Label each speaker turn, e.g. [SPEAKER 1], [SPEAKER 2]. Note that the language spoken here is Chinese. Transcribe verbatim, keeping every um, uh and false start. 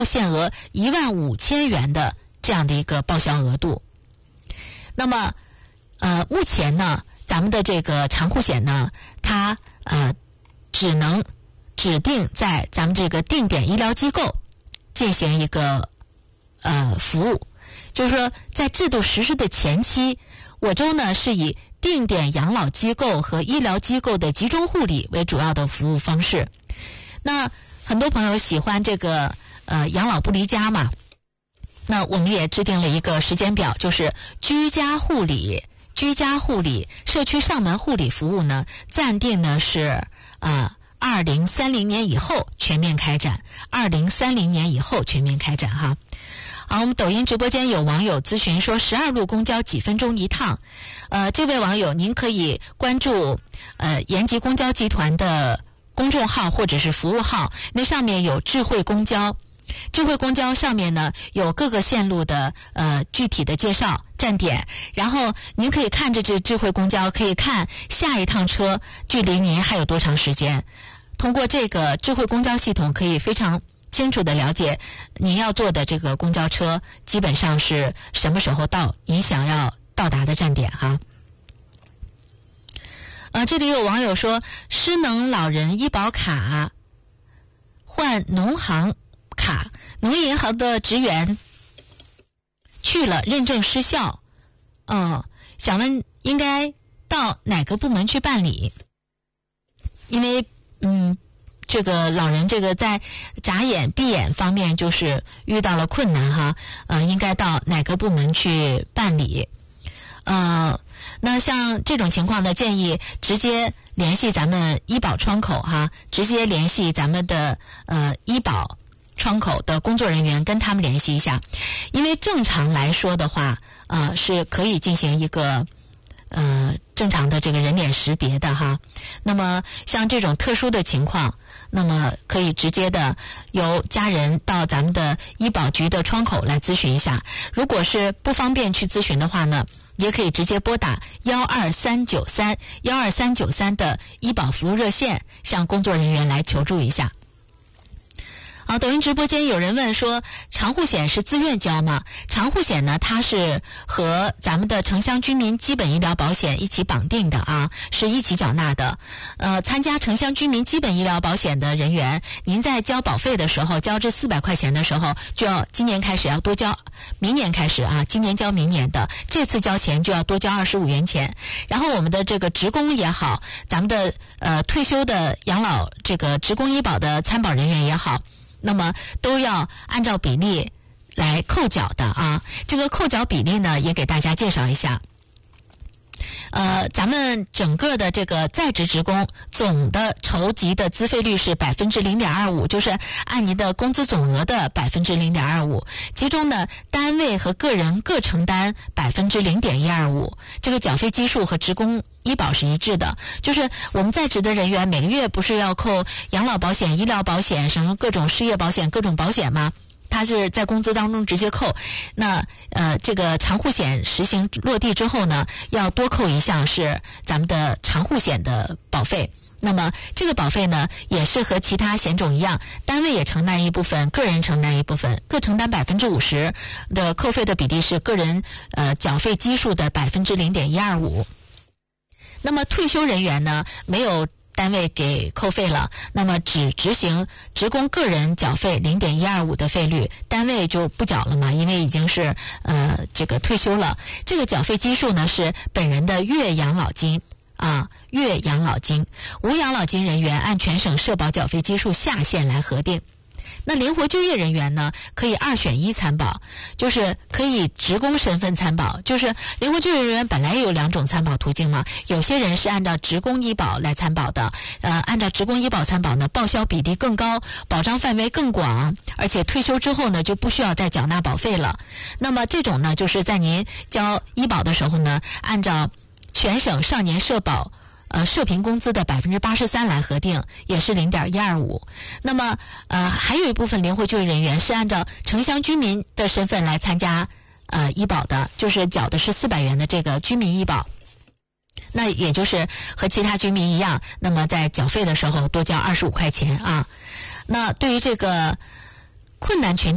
[SPEAKER 1] 限额一万五千元的这样的一个报销额度。那么，呃，目前呢，咱们的这个长户险呢，它呃只能指定在咱们这个定点医疗机构进行一个呃服务，就是说在制度实施的前期，我州呢是以定点养老机构和医疗机构的集中护理为主要的服务方式。那很多朋友喜欢这个呃养老不离家嘛，那我们也制定了一个时间表，就是居家护理、居家护理、社区上门护理服务呢，暂定呢是啊二零三零年以后全面开展，二零三零年以后全面开展哈。好，我们抖音直播间有网友咨询说，十二路公交几分钟一趟？呃，这位网友，您可以关注呃延吉公交集团的公众号或者是服务号，那上面有智慧公交。智慧公交上面呢有各个线路的呃具体的介绍站点，然后您可以看着这智慧公交，可以看下一趟车距离您还有多长时间。通过这个智慧公交系统，可以非常清楚的了解您要坐的这个公交车基本上是什么时候到您想要到达的站点哈。呃，这里有网友说，失能老人医保卡换农行卡，农业银行的职员去了认证失效，嗯，想问应该到哪个部门去办理？因为嗯，这个老人这个在眨眼闭眼方面就是遇到了困难哈，呃，应该到哪个部门去办理？呃，那像这种情况呢，建议直接联系咱们医保窗口哈，直接联系咱们的呃医保窗口的工作人员，跟他们联系一下。因为正常来说的话，呃，是可以进行一个呃正常的这个人脸识别的哈。那么像这种特殊的情况，那么可以直接的由家人到咱们的医保局的窗口来咨询一下。如果是不方便去咨询的话呢，也可以直接拨打幺二三九三幺二三九三的医保服务热线，向工作人员来求助一下。好，抖音直播间有人问说，长户险是自愿交吗？长户险呢，它是和咱们的城乡居民基本医疗保险一起绑定的啊，是一起缴纳的。呃，参加城乡居民基本医疗保险的人员，您在交保费的时候，交这四百块钱的时候，就要今年开始要多交，明年开始啊，今年交明年的，这次交钱就要多交二十五元钱。然后我们的这个职工也好，咱们的呃退休的养老这个职工医保的参保人员也好，那么都要按照比例来扣缴的啊。这个扣缴比例呢，也给大家介绍一下。呃，咱们整个的这个在职职工总的筹集的资费率是百分之零点二五，就是按您的工资总额的百分之零点二五，其中呢，单位和个人各承担百分之零点一二五。这个缴费基数和职工医保是一致的，就是我们在职的人员每个月不是要扣养老保险、医疗保险、什么各种失业保险、各种保险吗？它是在工资当中直接扣。那呃，这个长户险实行落地之后呢，要多扣一项是咱们的长户险的保费。那么这个保费呢，也是和其他险种一样，单位也承担一部分，个人承担一部分，各承担百分之五十的扣费的比例是个人呃缴费基数的百分之零点一二五。那么退休人员呢，没有单位给扣费了，那么只执行职工个人缴费 零点一二五 的费率，单位就不缴了嘛，因为已经是呃这个退休了。这个缴费基数呢是本人的月养老金啊，月养老金。无养老金人员按全省社保缴费基数下限来核定。那灵活就业人员呢，可以二选一参保，就是可以职工身份参保。就是灵活就业人员本来也有两种参保途径嘛，有些人是按照职工医保来参保的，呃，按照职工医保参保呢，报销比例更高，保障范围更广，而且退休之后呢，就不需要再缴纳保费了。那么这种呢，就是在您交医保的时候呢，按照全省上年社保呃，社平工资的百分之八十三来核定，也是零点一二五。那么，呃，还有一部分灵活就业人员是按照城乡居民的身份来参加呃医保的，就是缴的是四百元的这个居民医保。那也就是和其他居民一样，那么在缴费的时候多交二十五块钱啊。那对于这个困难群体